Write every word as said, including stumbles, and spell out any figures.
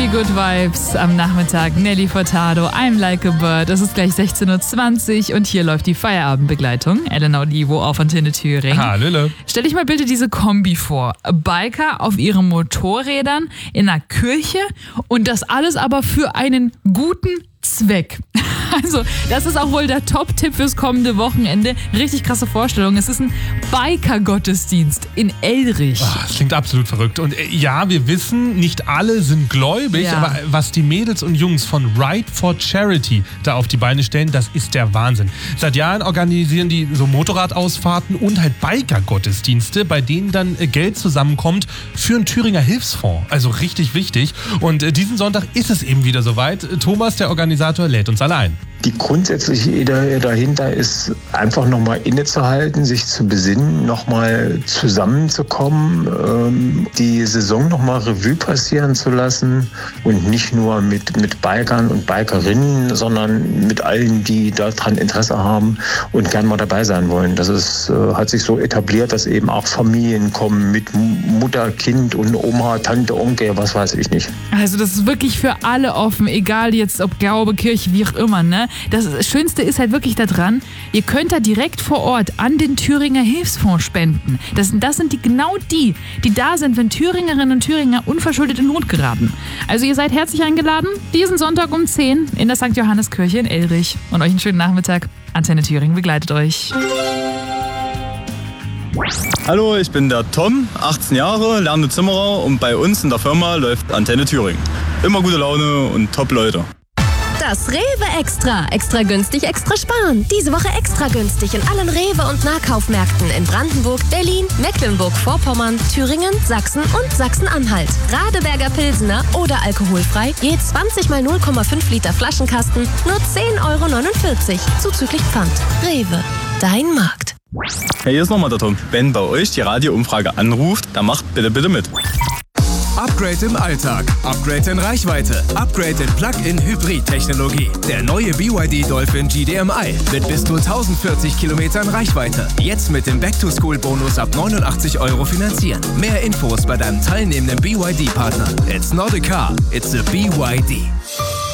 die Good Vibes am Nachmittag. Nelly Furtado, I'm Like a Bird. Es ist gleich sechzehn Uhr zwanzig und hier läuft die Feierabendbegleitung. Elena Olivo auf Antenne Thüringen. Hallöle. Stell dich mal bitte diese Kombi vor. Biker auf ihren Motorrädern in einer Kirche und das alles aber für einen guten Zweck. Also, das ist auch wohl der Top-Tipp fürs kommende Wochenende. Richtig krasse Vorstellung. Es ist ein Biker-Gottesdienst in Elrich. Oh, das klingt absolut verrückt. Und äh, ja, wir wissen, nicht alle sind gläubig, Ja. aber was die Mädels und Jungs von Ride for Charity da auf die Beine stellen, das ist der Wahnsinn. Seit Jahren organisieren die so Motorradausfahrten und halt Biker-Gottesdienste, bei denen dann äh, Geld zusammenkommt für einen Thüringer Hilfsfonds. Also richtig wichtig. Und äh, diesen Sonntag ist es eben wieder soweit. Thomas, der Organisator, lädt uns alle ein. Die grundsätzliche Idee dahinter ist, einfach nochmal innezuhalten, sich zu besinnen, nochmal zusammenzukommen, ähm, die Saison nochmal Revue passieren zu lassen und nicht nur mit, mit Bikern und Bikerinnen, sondern mit allen, die daran Interesse haben und gern mal dabei sein wollen. Das ist, äh, hat sich so etabliert, dass eben auch Familien kommen mit Mutter, Kind und Oma, Tante, Onkel, was weiß ich nicht. Also das ist wirklich für alle offen, egal jetzt ob Glaube, Kirche, wie auch immer, ne? Das Schönste ist halt wirklich daran, ihr könnt da direkt vor Ort an den Thüringer Hilfsfonds spenden. Das, das sind die, genau die, die da sind, wenn Thüringerinnen und Thüringer unverschuldet in Not geraten. Also ihr seid herzlich eingeladen, diesen Sonntag um zehn in der Sankt Johanneskirche in Elrich. Und euch einen schönen Nachmittag. Antenne Thüringen begleitet euch. Hallo, ich bin der Tom, achtzehn Jahre, lernende Zimmerer und bei uns in der Firma läuft Antenne Thüringen. Immer gute Laune und top Leute. Das Rewe Extra. Extra günstig, extra sparen. Diese Woche extra günstig in allen Rewe- und Nahkaufmärkten in Brandenburg, Berlin, Mecklenburg-Vorpommern, Thüringen, Sachsen und Sachsen-Anhalt. Radeberger Pilsener oder alkoholfrei, je zwanzig mal null Komma fünf Liter Flaschenkasten, nur zehn Euro neunundvierzig, zuzüglich Pfand. Rewe, dein Markt. Hey, hier ist nochmal der Tom. Wenn bei euch die Radioumfrage anruft, dann macht bitte, bitte mit. Upgrade im Alltag, Upgrade in Reichweite, Upgrade in Plug-in-Hybrid-Technologie. Der neue B Y D Dolphin G D M I mit bis zu tausendvierzig Kilometern Reichweite. Jetzt mit dem Back-to-School-Bonus ab neunundachtzig Euro finanzieren. Mehr Infos bei deinem teilnehmenden B Y D-Partner. It's not a car, it's a B Y D.